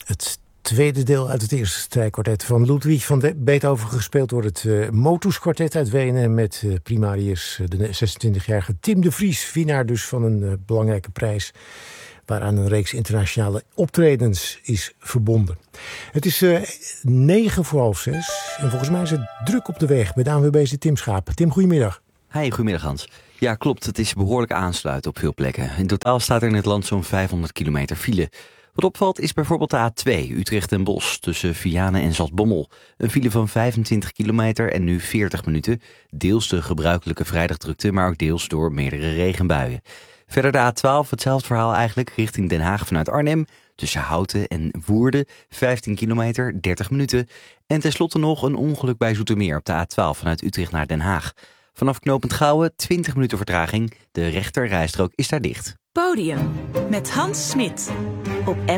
Het tweede deel uit het eerste strijkkwartet van Ludwig van Beethoven, gespeeld door het Motus Quartet uit Wenen met primarius de 26-jarige Tim de Vries, winnaar dus van een belangrijke prijs waaraan een reeks internationale optredens is verbonden. Het is 5:09 en volgens mij is het druk op de weg. Bij de ANWB is Tim Schaap. Tim, goedemiddag. Hey, goedemiddag Hans. Ja, klopt. Het is behoorlijk aansluiten op veel plekken. In totaal staat er in het land zo'n 500 kilometer file. Wat opvalt is bijvoorbeeld de A2, Utrecht en Bosch, tussen Vianen en Zaltbommel. Een file van 25 kilometer en nu 40 minuten. Deels de gebruikelijke vrijdagdrukte, maar ook deels door meerdere regenbuien. Verder de A12, hetzelfde verhaal eigenlijk, richting Den Haag vanuit Arnhem. Tussen Houten en Woerden, 15 kilometer, 30 minuten. En tenslotte nog een ongeluk bij Zoetermeer op de A12 vanuit Utrecht naar Den Haag. Vanaf knooppunt Gouwen, 20 minuten vertraging. De rechterrijstrook is daar dicht. Podium met Hans Smit op